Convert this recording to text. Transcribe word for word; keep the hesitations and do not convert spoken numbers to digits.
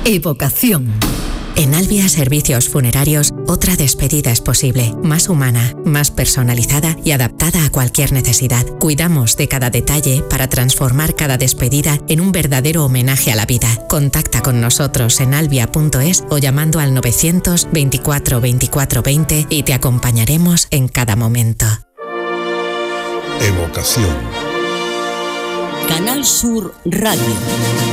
Evocación. En Albia Servicios Funerarios, otra despedida es posible, más humana, más personalizada y adaptada a cualquier necesidad. Cuidamos de cada detalle para transformar cada despedida en un verdadero homenaje a la vida. Contacta con nosotros en albia punto es o llamando al novecientos veinticuatro veinticuatro veinte y te acompañaremos en cada momento. Evocación. Canal Sur Radio.